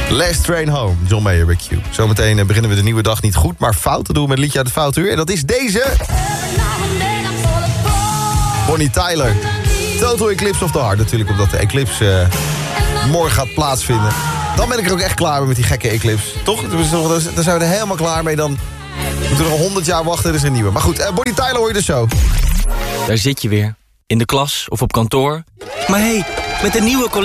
Last Train Home, John Mayer bij Q. Zometeen beginnen we de nieuwe dag niet goed, maar fout te doen met liedje uit het Foutuur. En dat is deze. Bonnie Tyler. Total Eclipse of the Heart. Natuurlijk omdat de eclipse morgen gaat plaatsvinden. Dan ben ik er ook echt klaar mee met die gekke eclipse. Toch? Dan zijn we er helemaal klaar mee. Dan moeten we nog 100 jaar wachten, er is een nieuwe. Maar goed, Bonnie Tyler hoor je dus zo. Daar zit je weer. In de klas of op kantoor. Maar hé, met een nieuwe collega